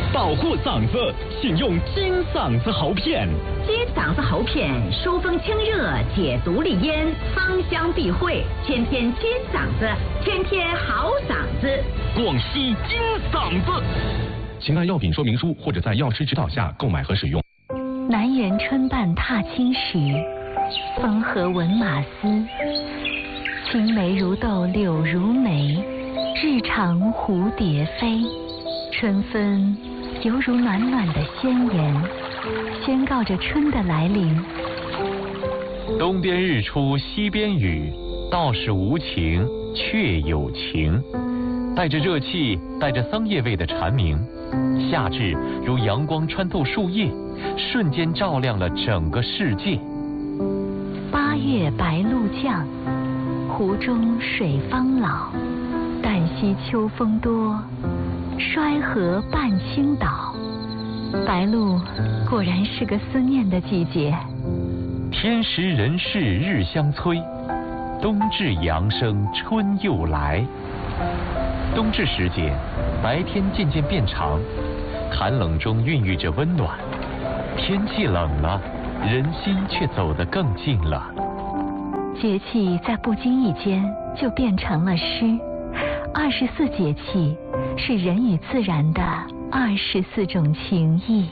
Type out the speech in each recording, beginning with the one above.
保护嗓子，请用金嗓子喉片。 金嗓子喉片疏风清热，解毒利咽，芳香避秽，天天金嗓子，天天好嗓子。 广西金嗓子。请看药品说明书或者在药师指导下购买和使用。 南园春半踏青时，风和闻马嘶。青梅如豆柳如眉，日长蝴蝶飞。春分犹如暖暖的宣言，宣告着春的来临。 东边日出西边雨，道是无晴却有晴。带着热气，带着桑叶味的蝉鸣，夏至如阳光穿透树叶，瞬间照亮了整个世界。 8月白露降，湖中水方老。旦夕秋风多，衰河半倾倒。白露果然是个思念的季节。 天时人事日相催，冬至阳生春又来。冬至时节，白天渐渐变长，寒冷中孕育着温暖。天气冷了，人心却走得更近了。 节气在不经意间就变成了诗。24节气是人与自然的24种情谊。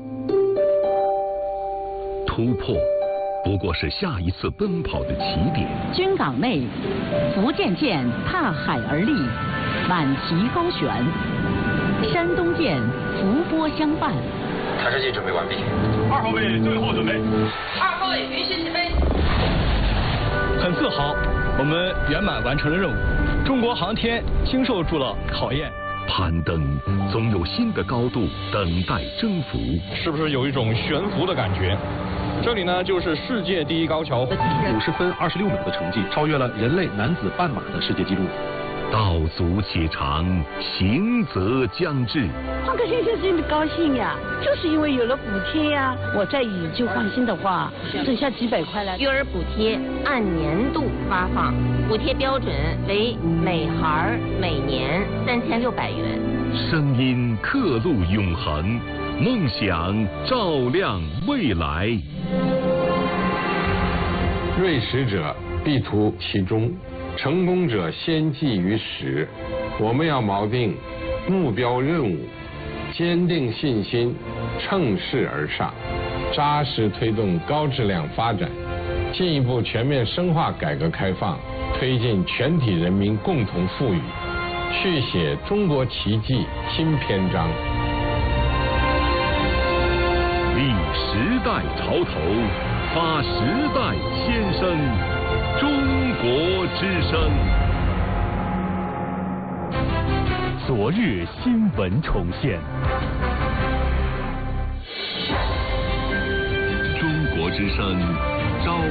突破不过是下一次奔跑的起点。 军港内，福建舰踏海而立，满旗高悬；山东舰伏波相伴。 弹射器准备完毕。 2号位最后准备。 2号位允许起飞。 很自豪，我们圆满完成了任务。中国航天经受住了考验。 攀登总有新的高度等待征服。 是不是有一种悬浮的感觉？这里呢，就是世界第一高桥。 50分26秒的成绩，超越了人类男子半马的世界纪录。 道阻且长，行则将至。 换个先生真的高兴呀，就是因为有了补贴呀。我再以旧换新的话，省下几百块来。 育儿补贴按年度发放，补贴标准为每孩每年3600元。 声音刻录永恒，梦想照亮未来。 锐识者必图其中，成功者先记于始。我们要锚定目标任务，坚定信心，乘势而上，扎实推动高质量发展，进一步全面深化改革开放，推进全体人民共同富裕，续写中国奇迹新篇章。 立时代潮头，发时代先声，中国之声。 昨日新闻重现。 中国之声。